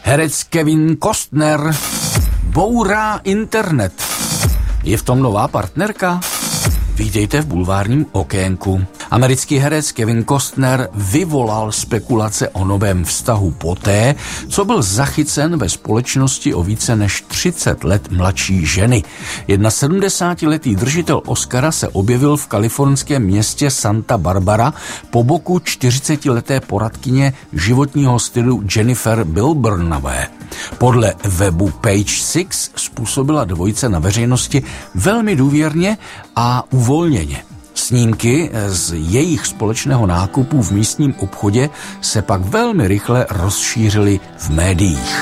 Herec Kevin Costner bourá internet. Je v tom nová partnerka? Vítejte v bulvárním okénku. Americký herec Kevin Costner vyvolal spekulace o novém vztahu poté, co byl zachycen ve společnosti o více než 30 let mladší ženy. 71letý držitel Oscara se objevil v kalifornském městě Santa Barbara po boku 40leté poradkyně životního stylu Jennifer Bilburnové. Podle webu Page Six způsobila dvojice na veřejnosti velmi důvěrně a uvolněně. Snímky z jejich společného nákupu v místním obchodě se pak velmi rychle rozšířily v médiích.